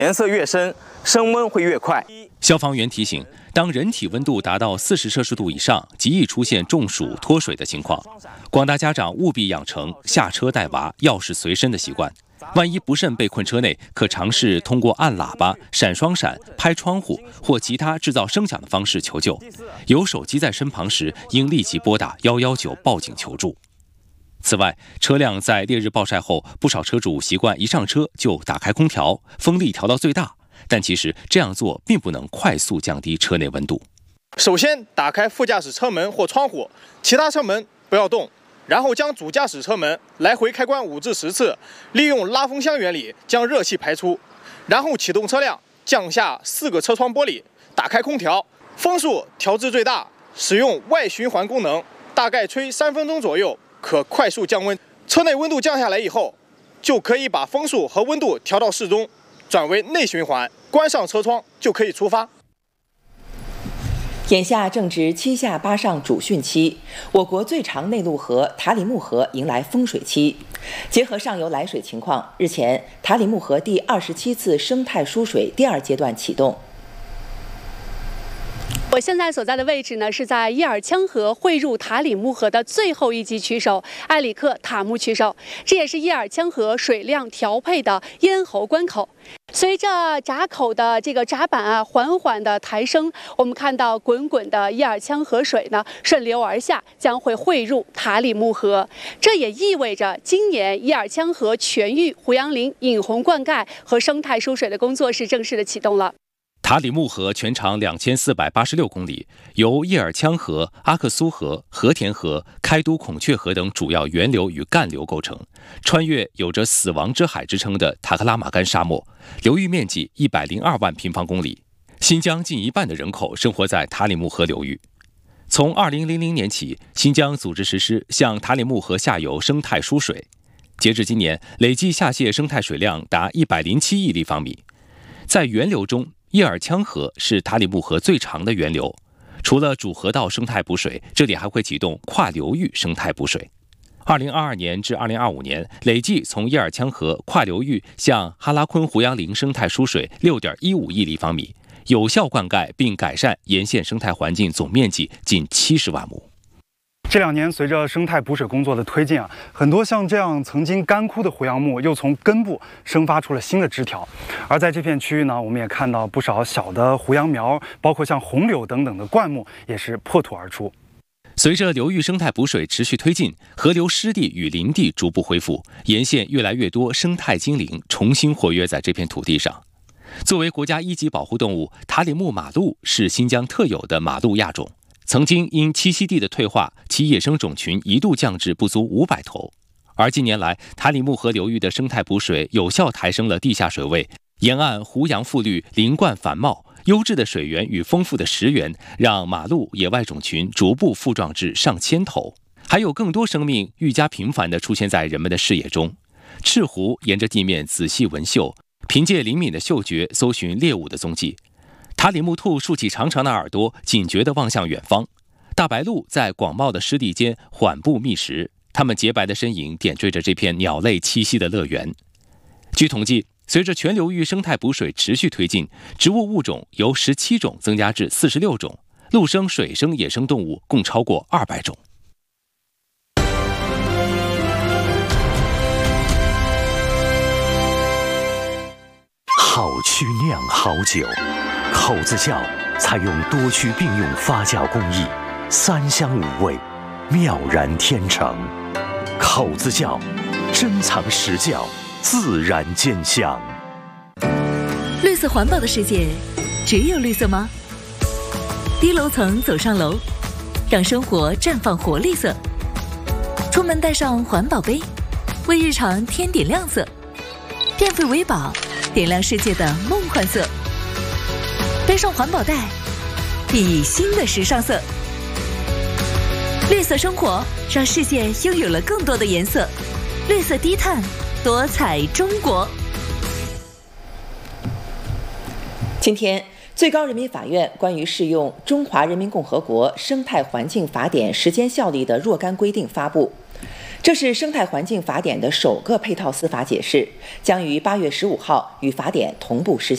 颜色越深，升温会越快。 消防员提醒，当人体温度达到40摄氏度以上，极易出现中暑、脱水的情况。广大家长务必养成下车带娃、钥匙随身的习惯。万一不慎被困车内，可尝试通过按喇叭、闪双闪、拍窗户或其他制造声响的方式求救。有手机在身旁时，应立即拨打119报警求助。此外，车辆在烈日暴晒后，不少车主习惯一上车就打开空调，风力调到最大，但其实这样做并不能快速降低车内温度。 首先打开副驾驶车门或窗户，其他车门不要动，然后将主驾驶车门来回开关5至10次，利用拉风箱原理将热气排出，然后启动车辆，降下4个车窗玻璃，打开空调，风速调至最大，使用外循环功能，大概吹3分钟左右，可快速降温。车内温度降下来以后，就可以把风速和温度调到适中，转为内循环，关上车窗就可以出发。 眼下正值7下8上主汛期，我国最长内陆河塔里木河迎来丰水期。结合上游来水情况，日前塔里木河第27次生态疏水第2阶段启动。 我现在所在的位置呢，是在伊尔羌河汇入塔里木河的最后一级曲手埃里克塔木曲手，这也是伊尔羌河水量调配的咽喉关口。随着闸口的这个闸板缓缓的抬升，我们看到滚滚的伊尔羌河水呢顺流而下，将会汇入塔里木河。这也意味着今年伊尔羌河全域胡杨林引洪灌溉和生态疏水的工作是正式的启动了。 塔里木河全长2486公里，由叶尔羌河、阿克苏河、和田河、开都孔雀河等主要源流与干流构成，穿越有着死亡之海之称的塔克拉玛干沙漠，流域面积102万平方公里。新疆近1半的人口生活在塔里木河流域。从2000年起，新疆组织实施向塔里木河下游生态疏水，截至今年，累计下泄生态水量达107亿立方米。在源流中，叶尔羌河是塔里木河最长的源流，除了主河道生态补水，这里还会启动跨流域生态补水。2022年至2025年，累计从叶尔羌河跨流域向哈拉昆胡杨林生态输水6.15亿立方米，有效灌溉并改善沿线生态环境总面积近70万亩。 这2年，随着生态补水工作的推进很多像这样曾经干枯的胡杨木又从根部生发出了新的枝条。而在这片区域呢，我们也看到不少小的胡杨苗，包括像红柳等等的灌木也是破土而出。 随着流域生态补水持续推进，河流湿地与林地逐步恢复，沿线越来越多生态精灵重新活跃在这片土地上。作为国家1级保护动物，塔里木马鹿是新疆特有的马鹿亚种。曾经因栖息地的退化，其野生种群一度降至不足500头。而近年来，塔里木河流域的生态补水有效抬升了地下水位，沿岸胡杨复绿，林冠繁茂，优质的水源与丰富的食源，让马鹿野外种群逐步复壮至上千头。还有更多生命愈加频繁地出现在人们的视野中。赤狐沿着地面仔细闻嗅，凭借灵敏的嗅觉搜寻猎物的踪迹。塔里木兔竖起长长的耳朵，警觉地望向远方。大白鹭在广袤的湿地间缓步觅食，它们洁白的身影点缀着这片鸟类栖息的乐园。据统计，随着全流域生态补水持续推进，植物物种由17种增加至46种，陆生、水生野生动物共超过200种。 好曲酿好酒，口子窖采用多区并用发酵工艺，3香5味，妙然天成。口子窖，珍藏实窖，自然见香。 绿色环保的世界，只有绿色吗？低楼层走上楼，让生活绽放活力色。出门带上环保杯，为日常添点亮色。变废为宝，点亮世界的梦幻色。背上环保袋，熠熠新的时尚色。绿色生活，让世界拥有了更多的颜色。绿色低碳，多彩中国。 今天，最高人民法院关于适用《中华人民共和国生态环境法典》时间效力的若干规定发布。这是生态环境法典的首个配套司法解释，将于8月15号与法典同步施行。